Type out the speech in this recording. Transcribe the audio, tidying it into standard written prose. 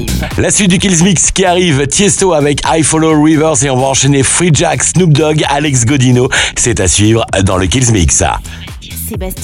La suite du Kills Mix qui arrive, Tiesto avec I Follow Rivers et on va enchaîner Free Jack, Snoop Dogg, Alex Godino. C'est à suivre dans le Kills Mix. Sébastien.